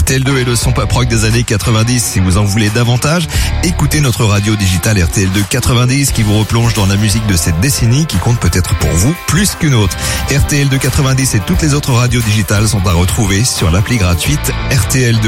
RTL2 est le son pop rock des années 90. Si vous en voulez davantage, écoutez notre radio digitale RTL2 90 qui vous replonge dans la musique de cette décennie qui compte peut-être pour vous plus qu'une autre. RTL2 90 et toutes les autres radios digitales sont à retrouver sur l'appli gratuite RTL2.